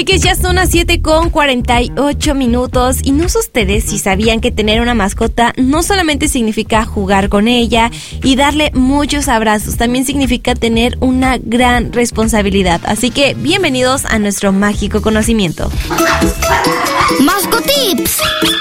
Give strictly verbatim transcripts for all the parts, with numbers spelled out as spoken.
Ay, que ya son las siete con cuarenta y ocho minutos. Y no sé ustedes si sabían que tener una mascota no solamente significa jugar con ella y darle muchos abrazos, también significa tener una gran responsabilidad. Así que bienvenidos a nuestro mágico conocimiento. Mascotips.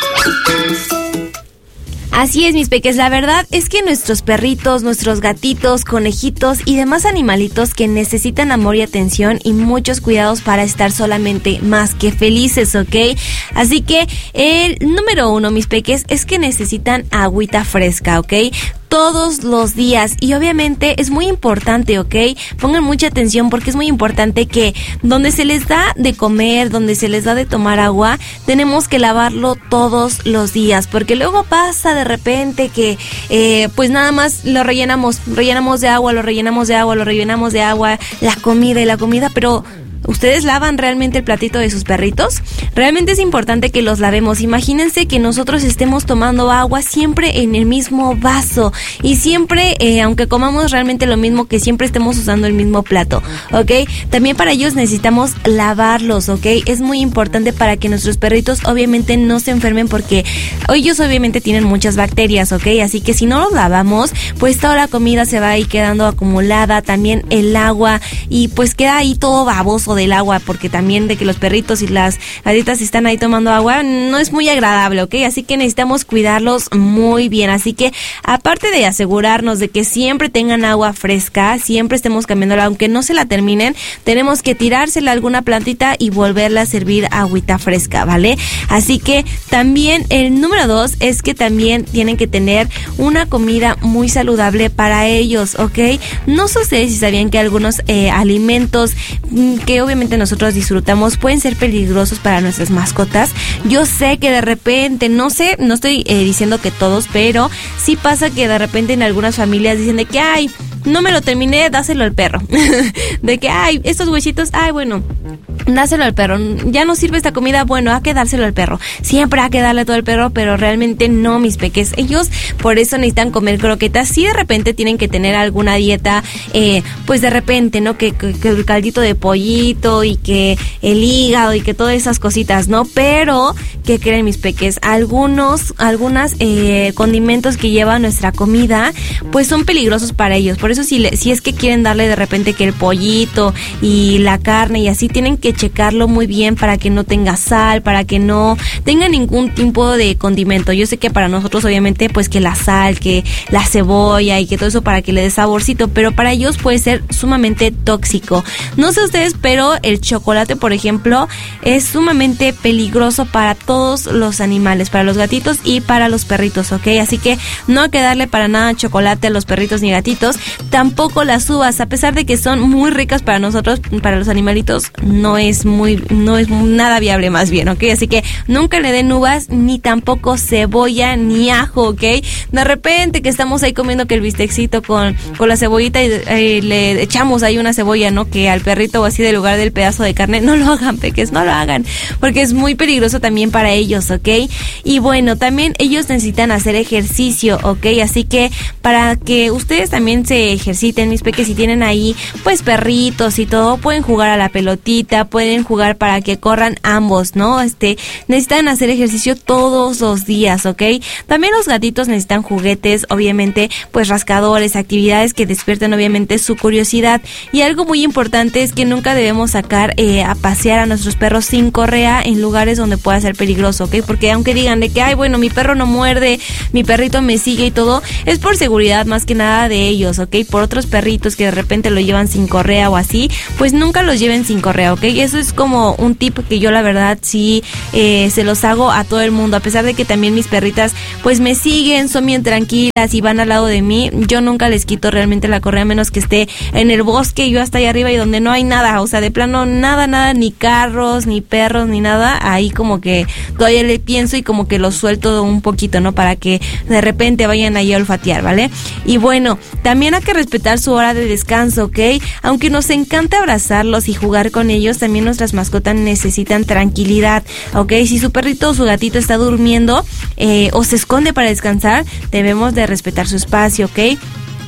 Así es, mis peques, la verdad es que nuestros perritos, nuestros gatitos, conejitos y demás animalitos que necesitan amor y atención y muchos cuidados para estar solamente más que felices, ¿ok? Así que el número uno, mis peques, es que necesitan agüita fresca, ¿ok? Todos los días, y obviamente es muy importante, ¿ok? Pongan mucha atención porque es muy importante que donde se les da de comer, donde se les da de tomar agua, tenemos que lavarlo todos los días, porque luego pasa de repente que eh, pues nada más lo rellenamos, rellenamos de agua, lo rellenamos de agua, lo rellenamos de agua, la comida y la comida, pero ¿ustedes lavan realmente el platito de sus perritos? Realmente es importante que los lavemos. Imagínense que nosotros estemos tomando agua siempre en el mismo vaso y siempre, eh, aunque comamos realmente lo mismo, que siempre estemos usando el mismo plato, ¿ok? También para ellos necesitamos lavarlos, ¿ok? Es muy importante para que nuestros perritos obviamente no se enfermen porque ellos obviamente tienen muchas bacterias, ¿ok? Así que si no los lavamos, pues toda la comida se va a ir quedando acumulada, también el agua, y pues queda ahí todo baboso del agua, porque también de que los perritos y las gatitas están ahí tomando agua no es muy agradable, ¿ok? Así que necesitamos cuidarlos muy bien. Así que aparte de asegurarnos de que siempre tengan agua fresca, siempre estemos cambiándola, aunque no se la terminen, tenemos que tirársela a alguna plantita y volverla a servir agüita fresca, ¿vale? Así que también el número dos es que también tienen que tener una comida muy saludable para ellos, ¿ok? No sé ustedes si sabían que algunos eh, alimentos que obviamente nosotros disfrutamos pueden ser peligrosos para nuestras mascotas. Yo sé que de repente, no sé, no estoy eh, diciendo que todos, pero sí pasa que de repente en algunas familias dicen de que, ay, no me lo terminé, dáselo al perro. De que, ay, estos huesitos, ay, bueno, dáselo al perro. Ya no sirve esta comida, bueno, hay que dárselo al perro. Siempre hay que darle todo al perro, pero realmente no, mis peques. Ellos por eso necesitan comer croquetas. Si de repente tienen que tener alguna dieta, eh, pues de repente, ¿no? Que, que, que el caldito de pollito y que el hígado y que todas esas cositas, ¿no? Pero, ¿qué creen, mis peques? Algunos, algunas eh, condimentos que lleva nuestra comida, pues son peligrosos para ellos. Por eso si, le, si es que quieren darle de repente que el pollito y la carne y así, tienen que checarlo muy bien para que no tenga sal, para que no tenga ningún tipo de condimento. Yo sé que para nosotros obviamente pues que la sal, que la cebolla y que todo eso para que le dé saborcito, pero para ellos puede ser sumamente tóxico. No sé ustedes, pero el chocolate, por ejemplo, es sumamente peligroso para todos los animales, para los gatitos y para los perritos, ¿ok? Así que no hay que darle para nada chocolate a los perritos ni gatitos. Tampoco las uvas, a pesar de que son muy ricas para nosotros, para los animalitos, no es muy, no es nada viable más bien, ¿ok? Así que nunca le den uvas, ni tampoco cebolla, ni ajo, ¿ok? De repente que estamos ahí comiendo que el bistecito con, con la cebollita y eh, le echamos ahí una cebolla, ¿no? Que al perrito o así de lugar del pedazo de carne, no lo hagan, peques, no lo hagan, porque es muy peligroso también para ellos, ¿ok? Y bueno, también ellos necesitan hacer ejercicio, ¿ok? Así que para que ustedes también se ejerciten, mis peques, si tienen ahí pues perritos y todo, pueden jugar a la pelotita, pueden jugar para que corran ambos, ¿no? Este, necesitan hacer ejercicio todos los días, ¿ok? También los gatitos necesitan juguetes, obviamente, pues rascadores, actividades que despierten obviamente su curiosidad. Y algo muy importante es que nunca debemos sacar eh, a pasear a nuestros perros sin correa en lugares donde pueda ser peligroso, ¿ok? Porque aunque digan de que, ay, bueno, mi perro no muerde, mi perrito me sigue y todo, es por seguridad más que nada de ellos, ¿ok? Por otros perritos que de repente lo llevan sin correa o así, pues nunca los lleven sin correa, ¿ok? Eso es como un tip que yo la verdad sí eh, se los hago a todo el mundo, a pesar de que también mis perritas pues me siguen, son bien tranquilas y van al lado de mí, yo nunca les quito realmente la correa, a menos que esté en el bosque, yo hasta allá arriba y donde no hay nada, o sea, de plano nada, nada, ni carros, ni perros, ni nada, ahí como que todavía le pienso y como que los suelto un poquito, ¿no? Para que de repente vayan ahí a olfatear, ¿vale? Y bueno, también hay que respetar su hora de descanso, ¿ok? Aunque nos encanta abrazarlos y jugar con ellos, también nuestras mascotas necesitan tranquilidad, ¿ok? Si su perrito o su gatito está durmiendo eh, o se esconde para descansar, debemos de respetar su espacio, ¿ok?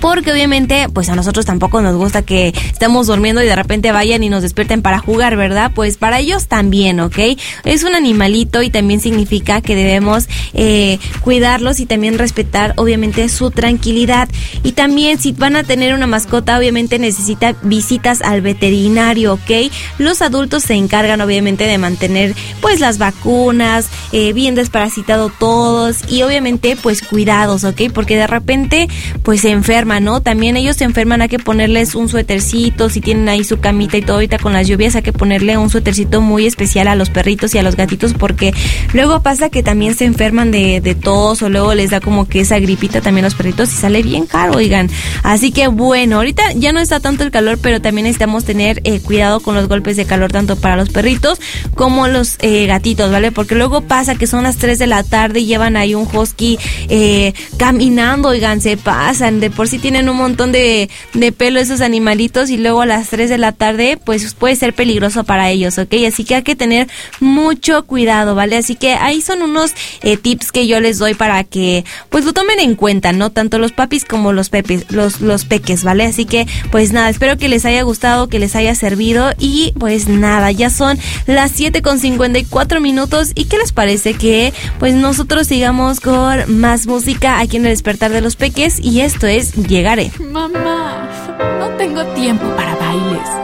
porque obviamente pues a nosotros tampoco nos gusta que estemos durmiendo y de repente vayan y nos despierten para jugar, ¿verdad? Pues para ellos también, ¿ok? Es un animalito y también significa que debemos eh, cuidarlos y también respetar obviamente su tranquilidad. Y también si van a tener una mascota, obviamente necesita visitas al veterinario, ¿ok? Los adultos se encargan obviamente de mantener pues las vacunas, eh, bien desparasitado todos y obviamente pues cuidados, ¿ok? Porque de repente pues se enferman, ¿no? También ellos se enferman, hay que ponerles un suétercito, si tienen ahí su camita y todo, ahorita con las lluvias hay que ponerle un suétercito muy especial a los perritos y a los gatitos, porque luego pasa que también se enferman de, de tos o luego les da como que esa gripita también a los perritos y sale bien caro, oigan. Así que bueno, ahorita ya no está tanto el calor, pero también necesitamos tener eh, cuidado con los golpes de calor tanto para los perritos como los eh, gatitos, ¿vale? Porque luego pasa que son las tres de la tarde y llevan ahí un husky eh, caminando, oigan, se pasan, de por sí tienen un montón de, de pelo esos animalitos y luego a las tres de la tarde pues puede ser peligroso para ellos, ¿ok? Así que hay que tener mucho cuidado, ¿vale? Así que ahí son unos eh, tips que yo les doy para que pues lo tomen en cuenta, ¿no? Tanto los papis como los pepes, los, los peques, ¿vale? Así que pues nada, espero que les haya gustado, que les haya servido y pues nada, ya son las siete con cincuenta y cuatro minutos y ¿qué les parece que pues nosotros sigamos con más música aquí en el Despertar de los Peques? Y esto es Llegaré. Mamá, no tengo tiempo para bailes.